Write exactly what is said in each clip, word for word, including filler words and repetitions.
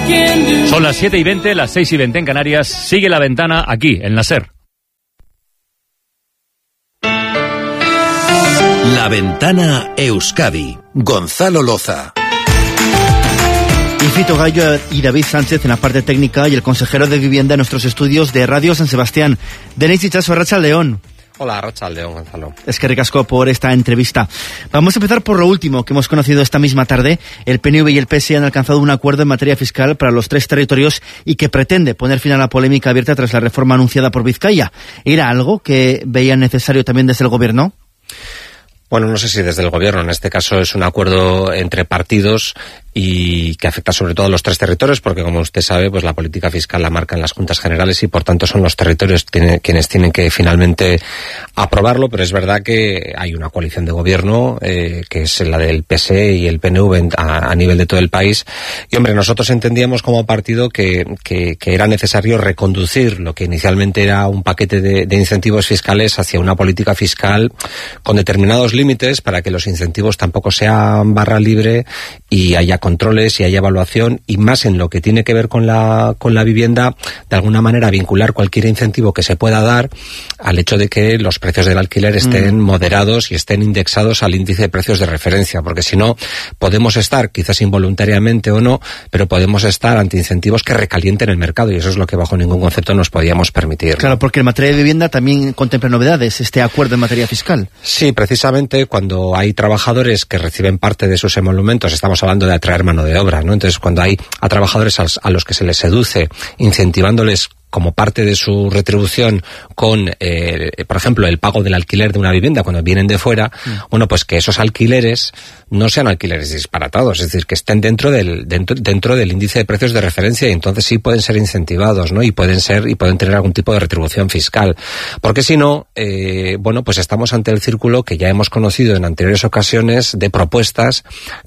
Son las siete y veinte, las seis y veinte en Canarias. Sigue La Ventana aquí, en la SER. La Ventana Euskadi. Gonzalo Loza. Y Fito Gallo y David Sánchez en la parte técnica y el consejero de Vivienda en nuestros estudios de Radio San Sebastián. Denis Itxaso, Arratsaldeon. Hola, Arratsaldeon, Gonzalo. Es que ricasco por esta entrevista. Vamos a empezar por lo último que hemos conocido esta misma tarde. El P N V y el P S E han alcanzado un acuerdo en materia fiscal para los tres territorios y que pretende poner fin a la polémica abierta tras la reforma anunciada por Vizcaya. ¿Era algo que veían necesario también desde el gobierno? Bueno, no sé si desde el gobierno. En este caso es un acuerdo entre partidos y que afecta sobre todo a los tres territorios, porque como usted sabe, pues la política fiscal la marcan las Juntas Generales y por tanto son los territorios tiene, quienes tienen que finalmente aprobarlo, pero es verdad que hay una coalición de gobierno, eh, que es la del P S E y el P N V a, a nivel de todo el país, y hombre, nosotros entendíamos como partido que, que, que era necesario reconducir lo que inicialmente era un paquete de, de incentivos fiscales hacia una política fiscal con determinados límites para que los incentivos tampoco sean barra libre y haya controles y haya evaluación, y más en lo que tiene que ver con la con la vivienda, de alguna manera vincular cualquier incentivo que se pueda dar al hecho de que los precios del alquiler estén mm. moderados y estén indexados al índice de precios de referencia, porque si no podemos estar, quizás involuntariamente o no, pero podemos estar ante incentivos que recalienten el mercado, y eso es lo que bajo ningún concepto nos podíamos permitir. Claro, porque en materia de vivienda también contempla novedades este acuerdo en materia fiscal. Sí, precisamente cuando hay trabajadores que reciben parte de sus emolumentos, estamos hablando de atraer mano de obra, ¿no? Entonces, cuando hay a trabajadores a, a los que se les seduce, incentivándoles como parte de su retribución con, eh, por ejemplo, el pago del alquiler de una vivienda cuando vienen de fuera, mm. bueno, pues que esos alquileres no sean alquileres disparatados, es decir, que estén dentro del dentro, dentro del índice de precios de referencia, y entonces sí pueden ser incentivados, ¿no? Y pueden ser y pueden tener algún tipo de retribución fiscal. Porque si no, eh, bueno, pues estamos ante el círculo que ya hemos conocido en anteriores ocasiones de propuestas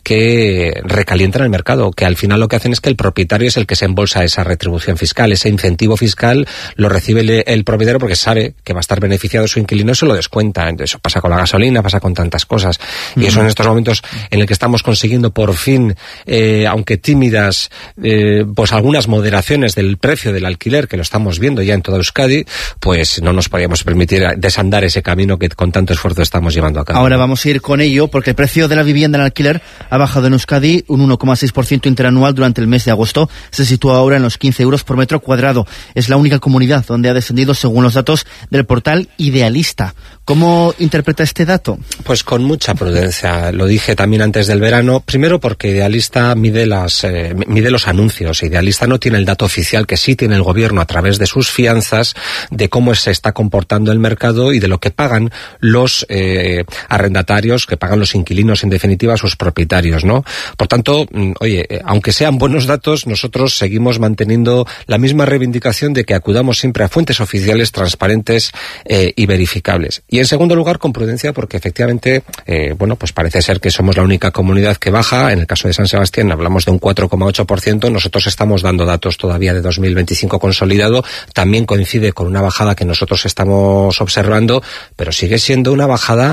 que recalientan el mercado, que al final lo que hacen es que el propietario es el que se embolsa esa retribución fiscal, ese incentivo fiscal lo recibe el, el propietario porque sabe que va a estar beneficiado su inquilino y se lo descuenta. Eso pasa con la gasolina, pasa con tantas cosas. Y uh-huh. eso en estos momentos en el que estamos consiguiendo por fin, eh, aunque tímidas, eh, pues algunas moderaciones del precio del alquiler, que lo estamos viendo ya en toda Euskadi, pues no nos podíamos permitir desandar ese camino que con tanto esfuerzo estamos llevando a cabo. Ahora vamos a ir con ello, porque el precio de la vivienda en alquiler ha bajado en Euskadi un uno coma seis por ciento interanual durante el mes de agosto. Se sitúa ahora en los quince euros por metro cuadrado. Es la única comunidad donde ha descendido según los datos del portal Idealista. ¿Cómo interpreta este dato? Pues con mucha prudencia. Lo dije también antes del verano. Primero porque Idealista mide las eh, mide los anuncios. Idealista no tiene el dato oficial que sí tiene el gobierno a través de sus fianzas de cómo se está comportando el mercado y de lo que pagan los eh, arrendatarios, que pagan los inquilinos, en definitiva, a sus propietarios, ¿no? Por tanto, oye, aunque sean buenos datos, nosotros seguimos manteniendo la misma reivindicación de que acudamos siempre a fuentes oficiales, transparentes eh, y verificables. Y en segundo lugar, con prudencia, porque efectivamente, eh, bueno, pues parece ser que somos la única comunidad que baja. En el caso de San Sebastián hablamos de un cuatro coma ocho por ciento. Nosotros estamos dando datos todavía de dos mil veinticinco consolidado. También coincide con una bajada que nosotros estamos observando, pero sigue siendo una bajada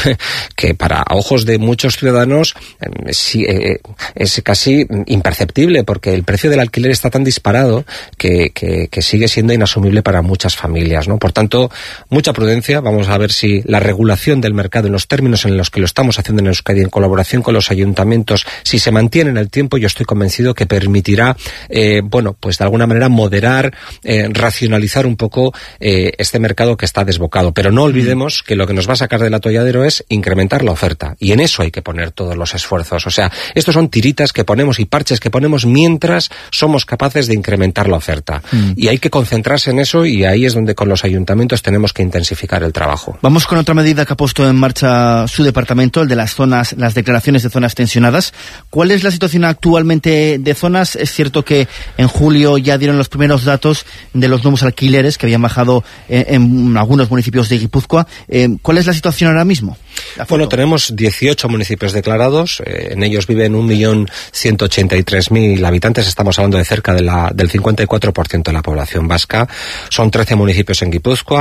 que para ojos de muchos ciudadanos eh, sí, eh, es casi imperceptible, porque el precio del alquiler está tan disparado que, que, que sigue siendo inasumible para muchas familias, ¿no? Por tanto, mucha prudencia. Vamos a ver si la regulación del mercado en los términos en los que lo estamos haciendo en Euskadi, en colaboración con los ayuntamientos, si se mantiene en el tiempo, yo estoy convencido que permitirá, eh, bueno, pues de alguna manera moderar, eh, racionalizar un poco eh, este mercado que está desbocado. Pero no olvidemos que lo que nos va a sacar del atolladero es incrementar la oferta, y en eso hay que poner todos los esfuerzos. O sea, estos son tiritas que ponemos y parches que ponemos mientras somos capaces de incrementar la oferta. Mm. Y hay que concentrarse en eso, y ahí es donde con los ayuntamientos tenemos que intensificar el trabajo. Vamos con otra medida que ha puesto en marcha su departamento, el de las zonas, las declaraciones de zonas tensionadas. ¿Cuál es la situación actualmente de zonas? Es cierto que en julio ya dieron los primeros datos de los nuevos alquileres que habían bajado en, en algunos municipios de Guipúzcoa. Eh, ¿Cuál es la situación ahora mismo? Bueno, tenemos dieciocho municipios declarados, eh, en ellos viven un millón ciento ochenta y tres mil habitantes, estamos hablando de cerca de la, del cincuenta y cuatro por ciento de la población vasca. Son trece municipios en Guipúzcoa,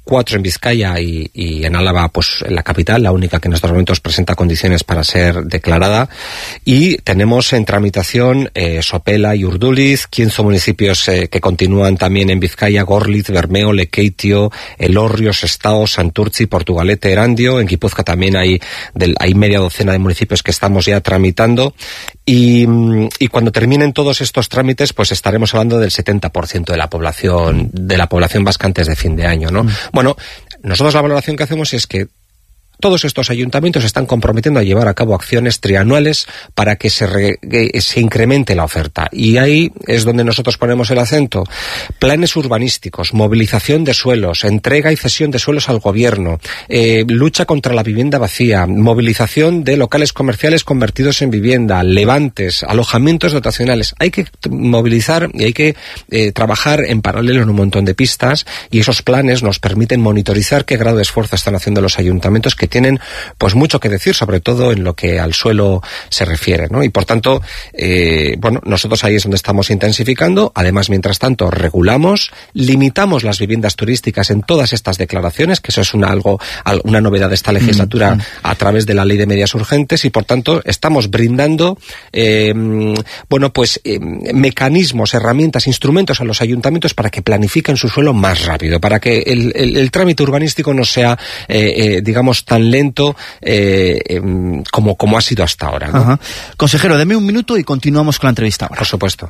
cuatro en Vizcaya y, y en Álava, pues en la capital, la única que en estos momentos presenta condiciones para ser declarada. Y tenemos en tramitación eh, Sopela y Urduliz, quince municipios eh, que continúan también en Vizcaya: Gorliz, Bermeo, Lekeitio, Elorrio, Sestao, Santurtzi, Portugalete, Erandio. En Guipúzcoa también hay, del, hay media docena de municipios que estamos ya tramitando. Y, y cuando terminen todos estos trámites, pues estaremos hablando del setenta por ciento de la población, de la población vasca antes de fin de año, ¿no? Mm. Bueno, nosotros la valoración que hacemos es que todos estos ayuntamientos se están comprometiendo a llevar a cabo acciones trianuales para que se, re, que se incremente la oferta. Y ahí es donde nosotros ponemos el acento. Planes urbanísticos, movilización de suelos, entrega y cesión de suelos al gobierno, eh, lucha contra la vivienda vacía, movilización de locales comerciales convertidos en vivienda, levantes, alojamientos dotacionales. Hay que movilizar y hay que eh, trabajar en paralelo en un montón de pistas, y esos planes nos permiten monitorizar qué grado de esfuerzo están haciendo los ayuntamientos, que tienen pues mucho que decir, sobre todo en lo que al suelo se refiere, ¿no? Y por tanto, eh, bueno, nosotros ahí es donde estamos intensificando. Además, mientras tanto, regulamos, limitamos las viviendas turísticas en todas estas declaraciones, que eso es una algo una novedad de esta legislatura, mm, mm. a través de la Ley de Medidas Urgentes, y por tanto estamos brindando eh, bueno, pues eh, mecanismos, herramientas, instrumentos a los ayuntamientos para que planifiquen su suelo más rápido, para que el, el, el trámite urbanístico no sea, eh, eh, digamos, tan lento eh, eh, como, como ha sido hasta ahora, ¿no? Ajá. Consejero, deme un minuto y continuamos con la entrevista ahora. Por supuesto.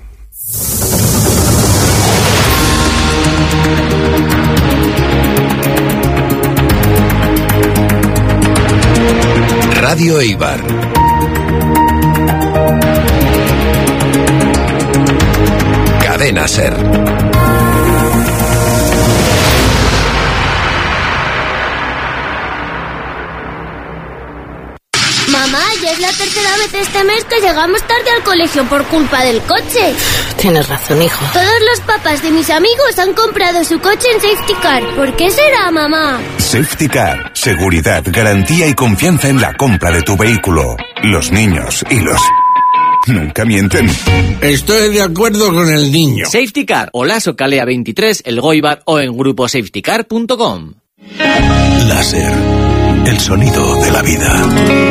Radio Eibar. Cadena SER. Mamá, ya es la tercera vez este mes que llegamos tarde al colegio por culpa del coche. Tienes razón, hijo. Todos los papás de mis amigos han comprado su coche en Safety Car. ¿Por qué será, mamá? Safety Car. Seguridad, garantía y confianza en la compra de tu vehículo. Los niños y los... nunca mienten. Estoy de acuerdo con el niño. Safety Car, Olaso Calea veintitrés, El Goibar o en grupo safety car punto com. Láser. El sonido de la vida.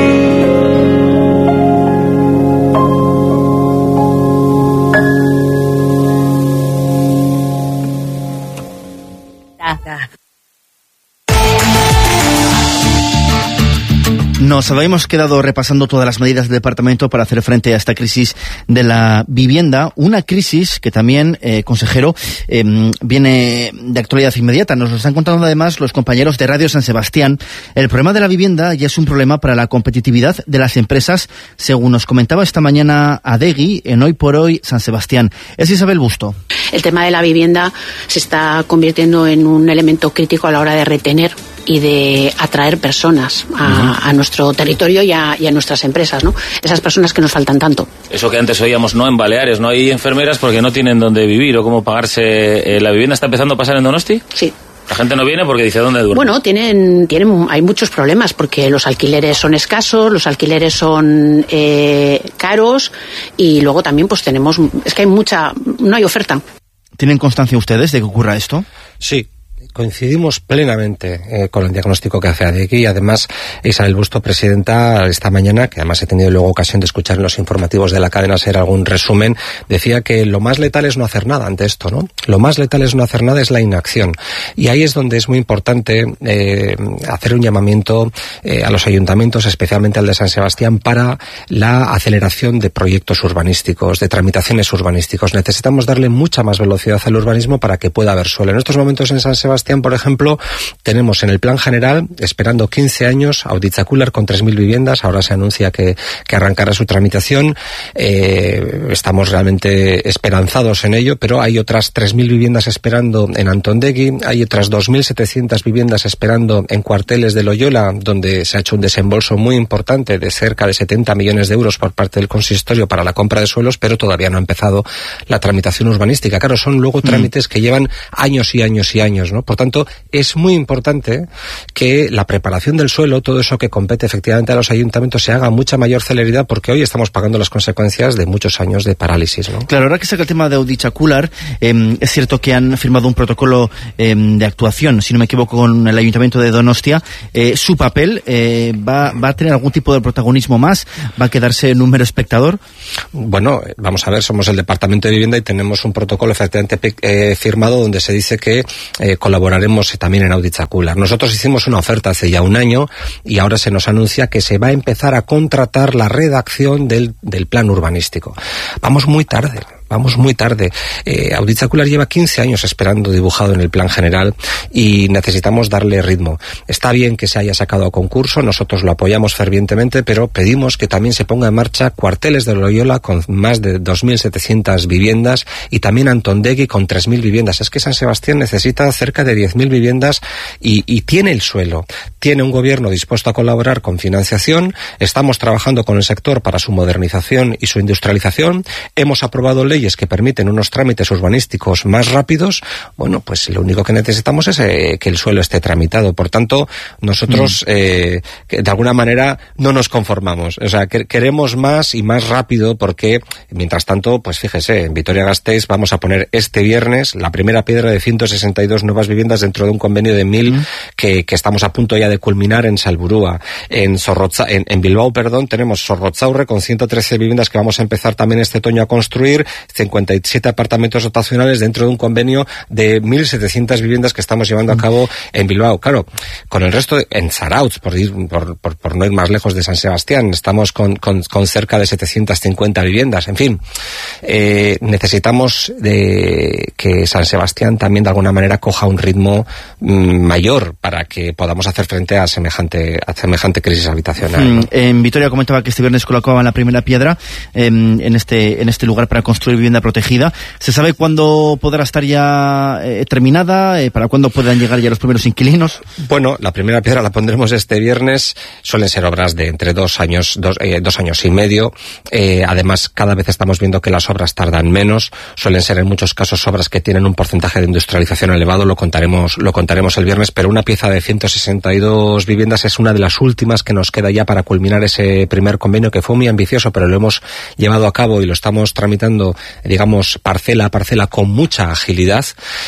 Nos habíamos quedado repasando todas las medidas del departamento para hacer frente a esta crisis de la vivienda, una crisis que también, eh, consejero, eh, viene de actualidad inmediata. Nos lo están contando además los compañeros de Radio San Sebastián. El problema de la vivienda ya es un problema para la competitividad de las empresas, según nos comentaba esta mañana Adegi en Hoy por Hoy San Sebastián. Es Isabel Busto. El tema de la vivienda se está convirtiendo en un elemento crítico a la hora de retener y de atraer personas a, uh-huh. a nuestro territorio y a, y a nuestras empresas, ¿no? Esas personas que nos faltan tanto. Eso que antes oíamos, no en Baleares, no hay enfermeras porque no tienen dónde vivir o cómo pagarse eh, la vivienda. ¿Está empezando a pasar en Donosti? Sí. La gente no viene porque dice dónde duerme. Bueno, tienen, tienen, hay muchos problemas porque los alquileres son escasos, los alquileres son eh, caros y luego también pues tenemos, es que hay mucha, no hay oferta. ¿Tienen constancia ustedes de que ocurra esto? Sí. Coincidimos plenamente eh, con el diagnóstico que hace Adegi, y además Isabel Busto, presidenta, esta mañana, que además he tenido luego ocasión de escuchar en los informativos de la cadena SER algún resumen, decía que lo más letal es no hacer nada ante esto, ¿no? Lo más letal es no hacer nada, es la inacción. Y ahí es donde es muy importante eh, hacer un llamamiento eh, a los ayuntamientos, especialmente al de San Sebastián, para la aceleración de proyectos urbanísticos, de tramitaciones urbanísticos. Necesitamos darle mucha más velocidad al urbanismo para que pueda haber suelo. En estos momentos en San Sebastián, por ejemplo, tenemos en el plan general, esperando quince años, Auditzacular con tres mil viviendas. Ahora se anuncia que, que arrancará su tramitación. Eh, estamos realmente esperanzados en ello, pero hay otras tres mil viviendas esperando en Antondegui, hay otras dos mil setecientas viviendas esperando en Cuarteles de Loyola, donde se ha hecho un desembolso muy importante de cerca de setenta millones de euros por parte del consistorio para la compra de suelos, pero todavía no ha empezado la tramitación urbanística. Claro, son luego trámites que llevan años y años y años, ¿no? Por tanto, es muy importante que la preparación del suelo, todo eso que compete efectivamente a los ayuntamientos, se haga a mucha mayor celeridad, porque hoy estamos pagando las consecuencias de muchos años de parálisis, ¿no? Claro, ahora que saca el tema de Audichacular, eh, es cierto que han firmado un protocolo eh, de actuación, si no me equivoco, con el Ayuntamiento de Donostia. Eh, ¿Su papel eh, va, va a tener algún tipo de protagonismo más? ¿Va a quedarse en un mero espectador? Bueno, vamos a ver, somos el Departamento de Vivienda y tenemos un protocolo efectivamente eh, firmado donde se dice que eh, colaboraremos también en Audichacular. Nosotros hicimos una oferta hace ya un año y ahora se nos anuncia que se va a empezar a contratar la redacción del, del plan urbanístico. Vamos muy tarde. Vamos muy tarde. Eh, Audichacular lleva quince años esperando dibujado en el plan general y necesitamos darle ritmo. Está bien que se haya sacado a concurso, nosotros lo apoyamos fervientemente, pero pedimos que también se ponga en marcha Cuarteles de Loyola con más de dos mil setecientas viviendas y también Antondegui con tres mil viviendas. Es que San Sebastián necesita cerca de diez mil viviendas y, y tiene el suelo. Tiene un gobierno dispuesto a colaborar con financiación. Estamos trabajando con el sector para su modernización y su industrialización. Hemos aprobado leyes que permiten unos trámites urbanísticos más rápidos. Bueno, pues lo único que necesitamos es eh, que el suelo esté tramitado. Por tanto, nosotros mm. eh, que de alguna manera no nos conformamos. O sea, que, queremos más y más rápido porque, mientras tanto, pues fíjese, en Vitoria-Gasteiz vamos a poner este viernes la primera piedra de ciento sesenta y dos nuevas viviendas dentro de un convenio de mil mm. que, que estamos a punto ya de culminar en Salburúa. En, Zorrotza, en, en Bilbao, perdón, tenemos Zorrotzaurre con ciento trece viviendas que vamos a empezar también este otoño a construir, cincuenta y siete apartamentos dotacionales dentro de un convenio de mil setecientas viviendas que estamos llevando a cabo en Bilbao. Claro, con el resto, de, en Zarautz, por, ir, por, por, por no ir más lejos de San Sebastián, estamos con, con, con cerca de setecientas cincuenta viviendas. En fin, eh, necesitamos de que San Sebastián también de alguna manera coja un ritmo mm, mayor para que podamos hacer frente a semejante, a semejante crisis habitacional, ¿no? Mm, en Vitoria comentaba que este viernes colocaban la primera piedra eh, en este en este lugar para construir vivienda protegida. ¿Se sabe cuándo podrá estar ya eh, terminada? Eh, ¿Para cuándo puedan llegar ya los primeros inquilinos? Bueno, la primera piedra la pondremos este viernes. Suelen ser obras de entre dos años, dos, eh, dos años y medio. Eh, además, cada vez estamos viendo que las obras tardan menos. Suelen ser en muchos casos obras que tienen un porcentaje de industrialización elevado. Lo contaremos, lo contaremos el viernes, pero una pieza de ciento sesenta y dos viviendas es una de las últimas que nos queda ya para culminar ese primer convenio, que fue muy ambicioso, pero lo hemos llevado a cabo y lo estamos tramitando, digamos, parcela a parcela con mucha agilidad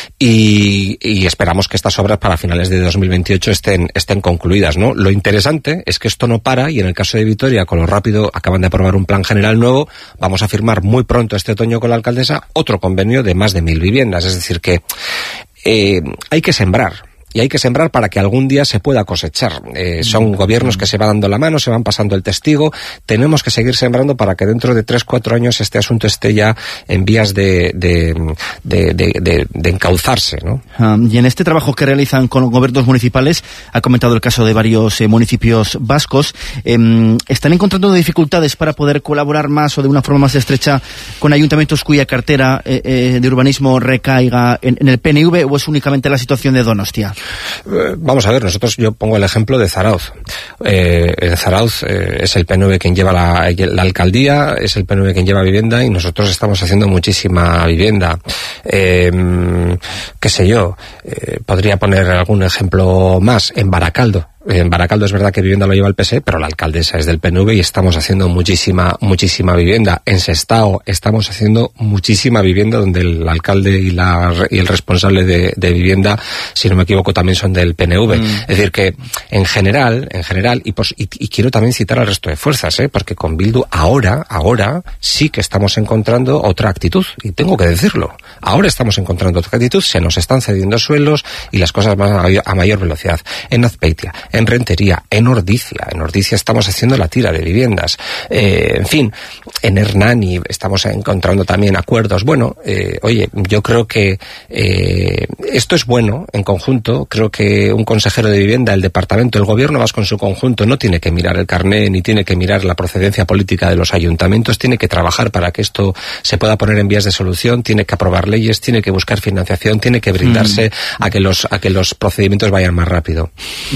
y, y esperamos que estas obras para finales de dos mil veintiocho estén, estén concluidas, ¿no? Lo interesante es que esto no para y en el caso de Vitoria, con lo rápido, acaban de aprobar un plan general nuevo. Vamos a firmar muy pronto este otoño con la alcaldesa otro convenio de más de mil viviendas. Es decir que eh, hay que sembrar. Y hay que sembrar para que algún día se pueda cosechar. Eh, son gobiernos que se van dando la mano, se van pasando el testigo. Tenemos que seguir sembrando para que dentro de tres, cuatro años este asunto esté ya en vías de, de, de, de, de, de encauzarse, ¿no? Um, y en este trabajo que realizan con gobiernos municipales, ha comentado el caso de varios eh, municipios vascos, eh, ¿están encontrando dificultades para poder colaborar más o de una forma más estrecha con ayuntamientos cuya cartera eh, eh, de urbanismo recaiga en, en el P N V o es únicamente la situación de Donostia? Vamos a ver, nosotros, yo pongo el ejemplo de Zarautz. Eh, en Zarautz eh, es el P N V quien lleva la, la alcaldía, es el P N V quien lleva vivienda y nosotros estamos haciendo muchísima vivienda. Eh, qué sé yo, eh, podría poner algún ejemplo más. En Baracaldo. En Baracaldo es verdad que vivienda lo lleva el P S E, pero la alcaldesa es del P N V y estamos haciendo muchísima, muchísima vivienda. En Sestao estamos haciendo muchísima vivienda donde el alcalde y, la, y el responsable de, de vivienda, si no me equivoco, también son del P N V. Mm. Es decir que, en general, en general, y, pues, y, y quiero también citar al resto de fuerzas, ¿eh? Porque con Bildu ahora, ahora sí que estamos encontrando otra actitud, y tengo que decirlo. Ahora estamos encontrando otra actitud, se nos están cediendo suelos y las cosas van a, a mayor velocidad. En Azpeitia, en Rentería, en Ordicia. En Ordicia estamos haciendo la tira de viviendas. Eh, en fin, en Hernani estamos encontrando también acuerdos. Bueno, eh, oye, yo creo que eh, esto es bueno en conjunto. Creo que un consejero de vivienda, el departamento, el gobierno vasco en su conjunto no tiene que mirar el carné ni tiene que mirar la procedencia política de los ayuntamientos. Tiene que trabajar para que esto se pueda poner en vías de solución. Tiene que aprobar leyes, tiene que buscar financiación, tiene que brindarse mm. a que los a que los procedimientos vayan más rápido. Vamos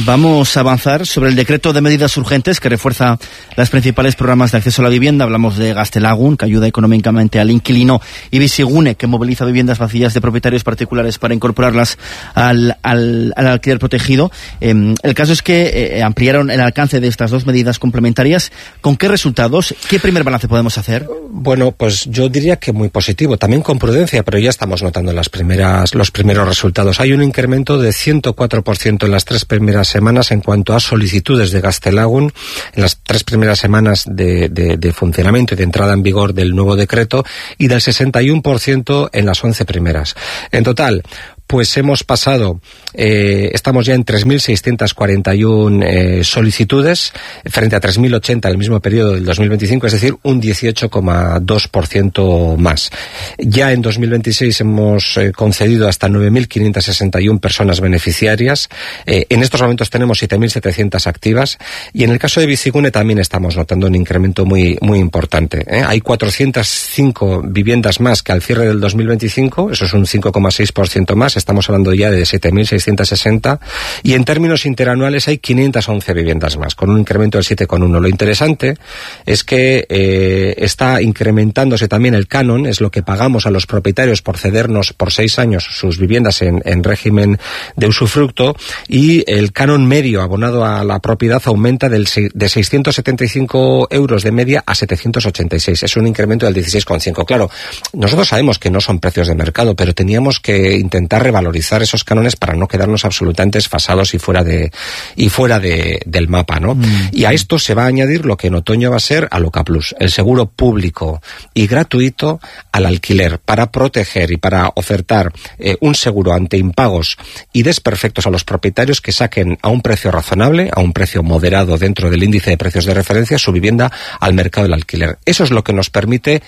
Vamos a avanzar sobre el decreto de medidas urgentes que refuerza los principales programas de acceso a la vivienda. Hablamos de Gaztelagun, que ayuda económicamente al inquilino, y Bizigune, que moviliza viviendas vacías de propietarios particulares para incorporarlas al, al, al alquiler protegido. Eh, el caso es que eh, ampliaron el alcance de estas dos medidas complementarias. ¿Con qué resultados? ¿Qué primer balance podemos hacer? Bueno, pues yo diría que muy positivo, también con prudencia, pero ya estamos notando las primeras, los primeros resultados. Hay un incremento de ciento cuatro por ciento en las tres primeras semanas en cuanto a solicitudes de Gaztelagun, en las tres primeras semanas de, de, de funcionamiento y de entrada en vigor del nuevo decreto, y del sesenta y uno por ciento en las once primeras. En total, pues hemos pasado, eh, estamos ya en tres mil seiscientas cuarenta y uno eh, solicitudes frente a tres mil ochenta en el mismo periodo del dos mil veinticinco, es decir, un dieciocho coma dos por ciento más. Ya en dos mil veintiséis hemos eh, concedido hasta nueve mil quinientas sesenta y una personas beneficiarias. Eh, en estos momentos tenemos siete mil setecientas activas, y en el caso de Bizigune también estamos notando un incremento muy, muy importante. ¿eh? Hay cuatrocientas cinco viviendas más que al cierre del dos mil veinticinco, eso es un cinco coma seis por ciento más. Estamos hablando ya de siete mil seiscientas sesenta, y en términos interanuales hay quinientas once viviendas más, con un incremento del siete coma uno. Lo interesante es que eh, está incrementándose también el canon, es lo que pagamos a los propietarios por cedernos por seis años sus viviendas en, en régimen de usufructo, y el canon medio abonado a la propiedad aumenta del, de seiscientos setenta y cinco euros de media a setecientos ochenta y seis. Es un incremento del dieciséis coma cinco. Claro, nosotros sabemos que no son precios de mercado, pero teníamos que intentar revalorizar esos cánones para no quedarnos absolutamente desfasados y fuera de y fuera de, del mapa, ¿no? Mm. Y a esto se va a añadir lo que en otoño va a ser Aloca Plus, el seguro público y gratuito al alquiler, para proteger y para ofertar eh, un seguro ante impagos y desperfectos a los propietarios que saquen a un precio razonable, a un precio moderado dentro del índice de precios de referencia, su vivienda al mercado del alquiler. Eso es lo que nos permite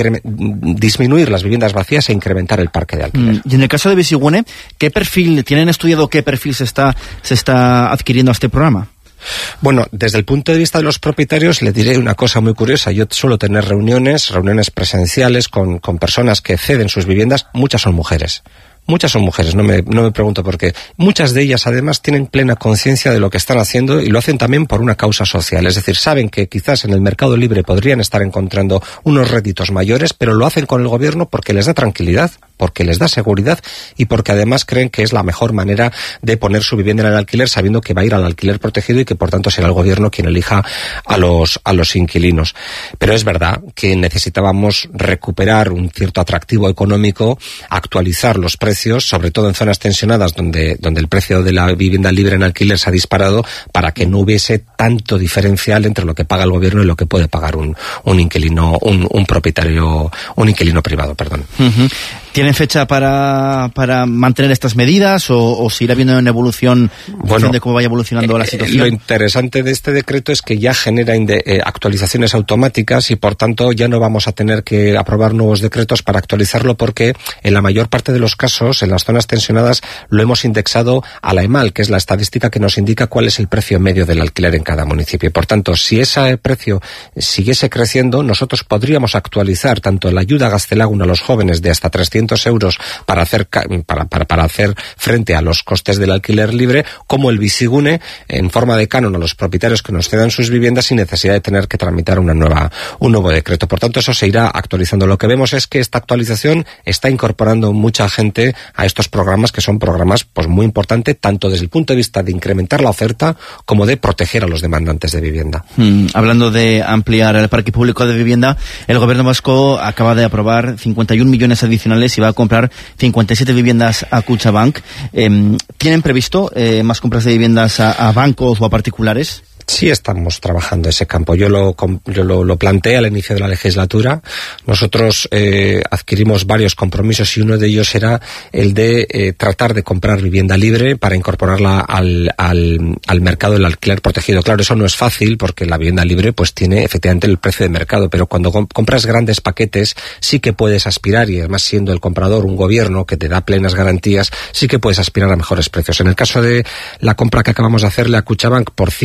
disminuir las viviendas vacías e incrementar el parque de alquiler. Mm. Y en el caso de Bizigune, ¿qué perfil, tienen estudiado qué perfil se está, se está adquiriendo a este programa? Bueno, desde el punto de vista de los propietarios le diré una cosa muy curiosa. Yo suelo tener reuniones, reuniones presenciales con, con personas que ceden sus viviendas, muchas son mujeres. Muchas son mujeres, no me, no me pregunto por qué. Muchas de ellas, además, tienen plena conciencia de lo que están haciendo, y lo hacen también por una causa social. Es decir, saben que quizás en el mercado libre podrían estar encontrando unos réditos mayores, pero lo hacen con el gobierno porque les da tranquilidad, porque les da seguridad, y porque además creen que es la mejor manera de poner su vivienda en el alquiler, sabiendo que va a ir al alquiler protegido y que por tanto será el gobierno quien elija a los, a los inquilinos. Pero es verdad que necesitábamos recuperar un cierto atractivo económico, actualizar los precios, sobre todo en zonas tensionadas donde, donde el precio de la vivienda libre en alquiler se ha disparado, para que no hubiese tanto diferencial entre lo que paga el gobierno y lo que puede pagar un, un inquilino, un, un propietario, un inquilino privado, perdón. Uh-huh. ¿Tienen fecha para, para mantener estas medidas, o, o si irá viendo una evolución bueno, de cómo vaya evolucionando eh, la situación? Lo interesante de este decreto es que ya genera inde, eh, actualizaciones automáticas, y por tanto ya no vamos a tener que aprobar nuevos decretos para actualizarlo, porque en la mayor parte de los casos, en las zonas tensionadas, lo hemos indexado a la EMAL, que es la estadística que nos indica cuál es el precio medio del alquiler en cada municipio. Por tanto, si ese precio siguiese creciendo, nosotros podríamos actualizar tanto la ayuda Gaztelagun a los jóvenes de hasta trescientos euros para hacer para, para, para hacer frente a los costes del alquiler libre, como el Bizigune en forma de canon a los propietarios que nos cedan sus viviendas sin necesidad de tener que tramitar una nueva un nuevo decreto. Por tanto, eso se irá actualizando. Lo que vemos es que esta actualización está incorporando mucha gente a estos programas, que son programas pues muy importantes, tanto desde el punto de vista de incrementar la oferta como de proteger a los demandantes de vivienda. Hmm, hablando de ampliar el parque público de vivienda, el gobierno vasco acaba de aprobar cincuenta y un millones adicionales y va a comprar cincuenta y siete viviendas a Kutxabank. Eh, ¿Tienen previsto eh, más compras de viviendas a, a bancos o a particulares? Sí estamos trabajando ese campo. Yo lo, yo lo, lo planteé al inicio de la legislatura. Nosotros eh, adquirimos varios compromisos, y uno de ellos era el de eh, tratar de comprar vivienda libre para incorporarla al, al, al mercado del alquiler protegido. Claro, eso no es fácil, porque la vivienda libre pues tiene efectivamente el precio de mercado, pero cuando comp- compras grandes paquetes sí que puedes aspirar, y además siendo el comprador un gobierno que te da plenas garantías, sí que puedes aspirar a mejores precios. En el caso de la compra que acabamos de hacerle a Kutxabank por cinco coma seis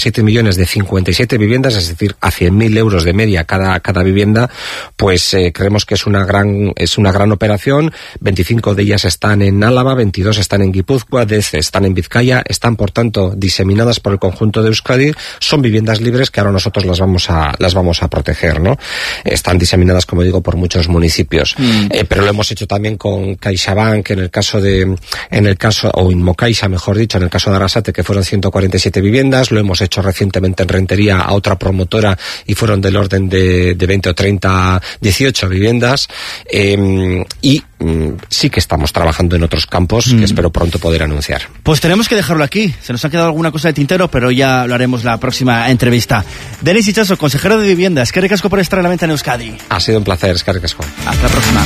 siete millones de cincuenta y siete viviendas, es decir, a cien mil euros de media cada, cada vivienda, pues eh, creemos que es una gran, es una gran operación. veinticinco de ellas están en Álava, veintidós están en Guipúzcoa, diez están en Vizcaya, están por tanto diseminadas por el conjunto de Euskadi. Son viviendas libres que ahora nosotros las vamos a, las vamos a proteger, ¿no? Están diseminadas, como digo, por muchos municipios. Mm. Eh, pero lo hemos hecho también con CaixaBank, en el caso de, en el caso, o Inmocaixa, mejor dicho, en el caso de Arrasate, que fueron ciento cuarenta y siete viviendas. Lo hemos hecho recientemente en Rentería a otra promotora y fueron del orden de, de veinte o treinta, dieciocho viviendas. Eh, y mm, sí que estamos trabajando en otros campos mm. que espero pronto poder anunciar. Pues tenemos que dejarlo aquí. Se nos ha quedado alguna cosa de tintero, pero ya lo haremos la próxima entrevista. Denis Itxaso, consejero de Vivienda, eskerrik asko por estar en la venta en Euskadi. Ha sido un placer, eskerrik asko. Hasta la próxima.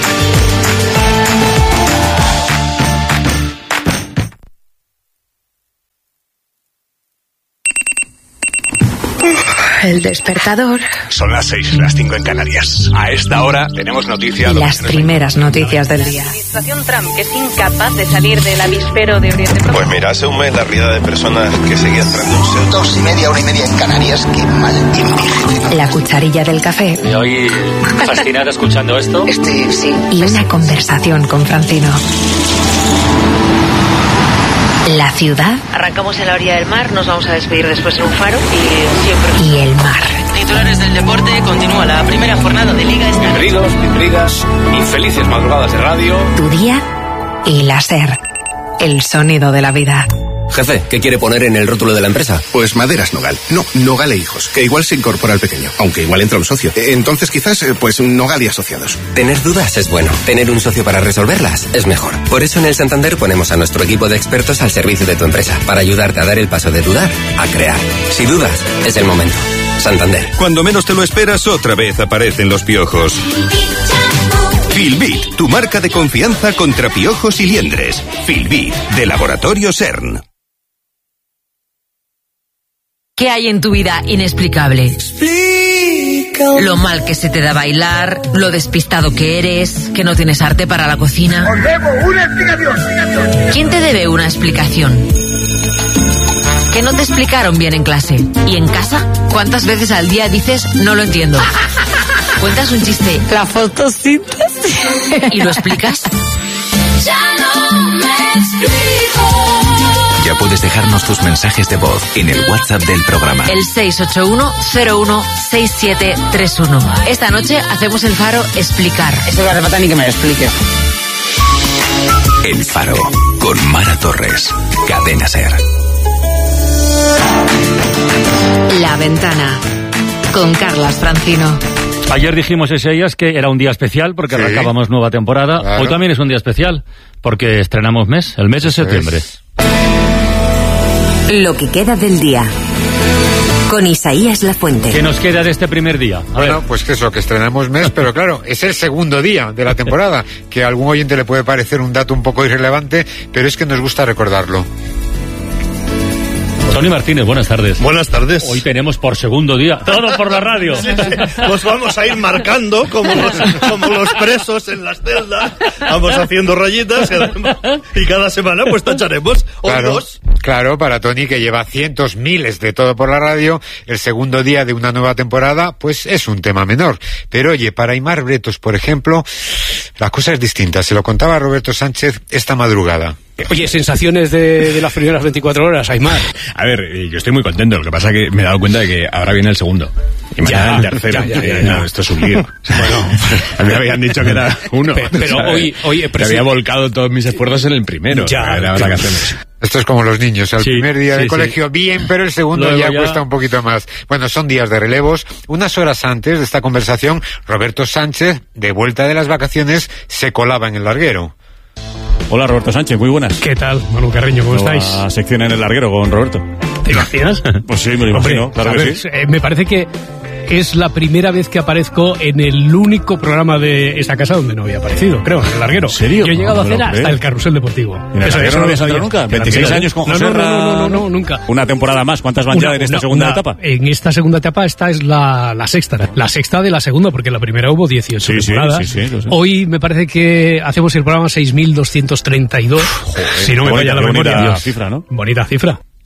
El despertador. Son las seis, las cinco en Canarias. A esta hora tenemos noticias. Y las primeras noticias del día. La administración Trump, que es incapaz de salir del avispero de Oriente Próximo. Pues mira, hace un mes la riada de personas que seguía entrando en dos y media, una y media en Canarias. Qué mal tiempo. La cucharilla del café. Y hoy fascinada escuchando esto. Este, sí. Y una conversación con Francino. La ciudad. Arrancamos en la orilla del mar, nos vamos a despedir después en un faro y siempre. Y el mar. Titulares del deporte, continúa la primera jornada de Liga. Pinridos, pinrigas y felices madrugadas de radio. Tu día y la SER. El sonido de la vida. Jefe, ¿qué quiere poner en el rótulo de la empresa? Pues Maderas Nogal. No, Nogal e Hijos, que igual se incorpora al pequeño, aunque igual entra un socio. Entonces quizás, pues Nogal y Asociados. Tener dudas es bueno. Tener un socio para resolverlas es mejor. Por eso en el Santander ponemos a nuestro equipo de expertos al servicio de tu empresa, para ayudarte a dar el paso de dudar a crear. Si dudas, es el momento. Santander. Cuando menos te lo esperas, otra vez aparecen los piojos. Filbit, tu marca de confianza contra piojos y liendres. Filbit, de Laboratorio CERN. ¿Qué hay en tu vida inexplicable? Explícame. Lo mal que se te da bailar, lo despistado que eres, que no tienes arte para la cocina. Os debo una explicación, explicación. ¿Quién te debe una explicación? Que no te explicaron bien en clase. ¿Y en casa? ¿Cuántas veces al día dices no lo entiendo? ¿Cuentas un chiste? La fotosíntesis. ¿Y lo explicas? Ya no me explico. Ya puedes dejarnos tus mensajes de voz en el WhatsApp del programa. El seis ocho uno cero uno seis siete tres uno. Esta noche hacemos el Faro Explicar. Eso no hace falta ni que me lo expliques. El Faro, con Mara Torres. Cadena SER. La Ventana, con Carlas Francino. Ayer dijimos ese días que era un día especial porque sí, arrancábamos nueva temporada. Claro. Hoy también es un día especial porque estrenamos mes, el mes de septiembre. Es. Lo que queda del día. Con Isaías Lafuente. ¿Qué nos queda de este primer día? A bueno, ver. Pues que eso, que estrenamos mes, pero claro, es el segundo día de la temporada, que a algún oyente le puede parecer un dato un poco irrelevante, pero es que nos gusta recordarlo. Tony Martínez, buenas tardes. Buenas tardes. Hoy tenemos por segundo día, todo por la radio. Sí, sí. Nos vamos a ir marcando como los, como los presos en las celdas. Vamos haciendo rayitas y cada semana pues tacharemos o claro, dos. Claro, para Tony, que lleva cientos, miles de todo por la radio, el segundo día de una nueva temporada, pues es un tema menor. Pero oye, para Aimar Bretos, por ejemplo, la cosa es distinta. Se lo contaba Roberto Sánchez esta madrugada. Oye, sensaciones de, de las primeras veinticuatro horas, Aimar. A ver, yo estoy muy contento. Lo que pasa es que me he dado cuenta de que ahora viene el segundo. Y mañana el tercero. Ya, ya, ya, ya. No, esto es un lío. Bueno, a mí me habían dicho que era uno. Pero, pero hoy, hoy me había volcado todos mis esfuerzos en el primero. Ya, ahora ya. ¿qué hacemos? Esto es como los niños, el sí, primer día sí, de colegio sí. bien, pero el segundo ya, ya cuesta un poquito más. Bueno, son días de relevos. Unas horas antes de esta conversación, Roberto Sánchez, de vuelta de las vacaciones, se colaba en el larguero. Hola, Roberto Sánchez, muy buenas. ¿Qué tal, Manu Carreño? ¿Cómo Nueva estáis? Sección en el larguero con Roberto. ¿Te imaginas? Pues sí, me lo imagino, Hombre, claro que ver, sí. Eh, me parece que es la primera vez que aparezco en el único programa de esta casa donde no había aparecido, creo, en el larguero. ¿En serio? Yo he llegado no, a hacer no, hasta ¿eh? el carrusel deportivo. ¿En el larguero no habías salido nunca? veintiséis años con José no, no, Ra... no, no, no, no, nunca. Una temporada más, ¿cuántas van una, ya en esta una, segunda una, etapa? En esta segunda etapa esta es la, la sexta, la sexta de la segunda, porque en la primera hubo dieciocho sí, temporadas. Sí, sí, sí, Hoy me parece que hacemos el programa seis mil doscientos treinta y dos, si no me bonita, vaya la memoria. Bonita cifra, ¿no? Bonita cifra.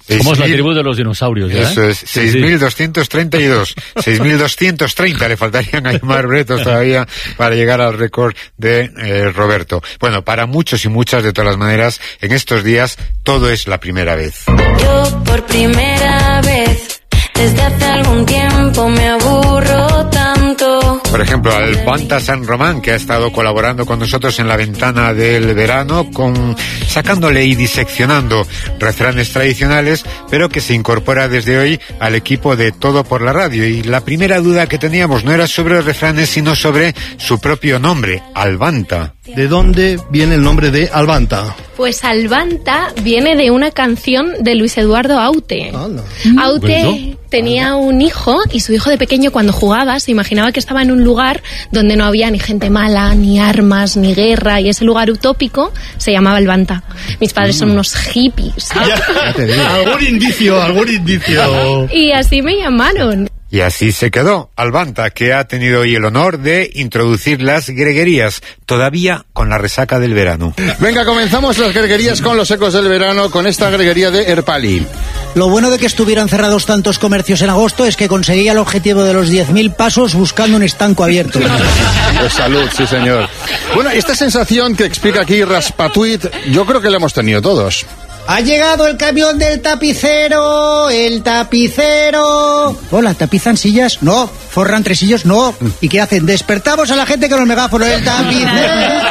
Somos la tribu de los dinosaurios, ¿ya? Eso es, seis mil doscientos treinta y dos. seis mil doscientos treinta le faltarían a Aimar Bretos todavía para llegar al récord de eh, Roberto. Bueno, para muchos y muchas, de todas las maneras, en estos días todo es la primera vez. Yo por primera vez, desde hace algún tiempo me aburro tanto. Por ejemplo, Albanta San Román, que ha estado colaborando con nosotros en la ventana del verano, con sacándole y diseccionando refranes tradicionales, pero que se incorpora desde hoy al equipo de Todo por la Radio. Y la primera duda que teníamos no era sobre refranes, sino sobre su propio nombre, Albanta. ¿De dónde viene el nombre de Albanta? Pues Albanta viene de una canción de Luis Eduardo Aute. Ah, no. Aute tenía un hijo y su hijo de pequeño, cuando jugaba, se imaginaba que estaba en un lugar donde no había ni gente mala, ni armas, ni guerra, y ese lugar utópico se llamaba Albanta. Mis padres son unos hippies. Ya, algún indicio, algún indicio. Y así me llamaron. Y así se quedó Albanta, que ha tenido hoy el honor de introducir las greguerías, todavía con la resaca del verano. Venga, comenzamos las greguerías con los ecos del verano, con esta greguería de Erpali. Lo bueno de que estuvieran cerrados tantos comercios en agosto es que conseguía el objetivo de los diez mil pasos buscando un estanco abierto. Pues salud, sí señor. Bueno, esta sensación que explica aquí Raspatuit, yo creo que la hemos tenido todos. ¡Ha llegado el camión del tapicero! ¡El tapicero! Hola, ¿tapizan sillas? No. ¿Forran tresillos? No. ¿Y qué hacen? Despertamos a la gente con los megáfonos. ¡El tapicero!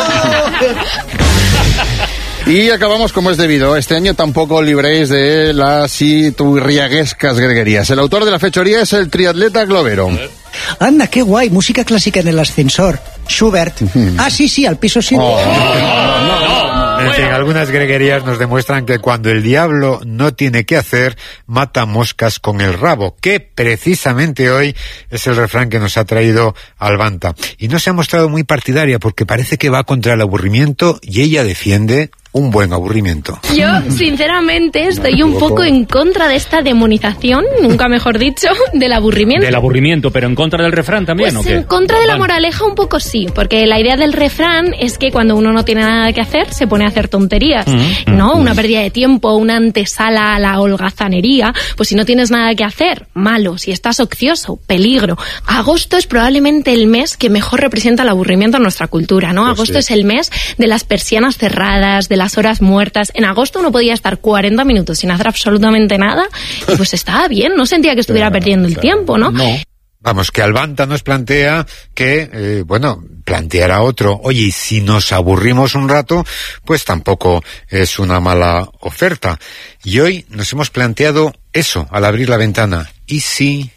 Y acabamos como es debido. Este año tampoco libréis de las iturriaguescas greguerías. El autor de la fechoría es el triatleta globero. Anda, qué guay. Música clásica en el ascensor. Schubert. Ah, sí, sí, al piso sí. Oh, no, no, no. En fin, algunas greguerías nos demuestran que cuando el diablo no tiene qué hacer, mata moscas con el rabo, que precisamente hoy es el refrán que nos ha traído Albanta. Y no se ha mostrado muy partidaria porque parece que va contra el aburrimiento y ella defiende un buen aburrimiento. Yo, sinceramente, estoy un poco en contra de esta demonización, nunca mejor dicho, del aburrimiento. Del aburrimiento, pero en contra del refrán también, pues ¿o qué? En contra de la moraleja un poco sí, porque la idea del refrán es que cuando uno no tiene nada que hacer, se pone a hacer tonterías, mm-hmm. ¿no? Una pérdida de tiempo, una antesala a la holgazanería. Pues si no tienes nada que hacer, malo. Si estás ocioso, peligro. Agosto es probablemente el mes que mejor representa el aburrimiento en nuestra cultura, ¿no? Pues agosto sí. Es el mes de las persianas cerradas, de las horas muertas. En agosto uno podía estar cuarenta minutos sin hacer absolutamente nada y pues estaba bien, no sentía que estuviera claro, perdiendo el claro. tiempo, ¿no? No. Vamos, que Albanta nos plantea que, eh, bueno, planteará otro. Oye, y si nos aburrimos un rato, pues tampoco es una mala oferta. Y hoy nos hemos planteado eso al abrir la ventana. ¿Y si...?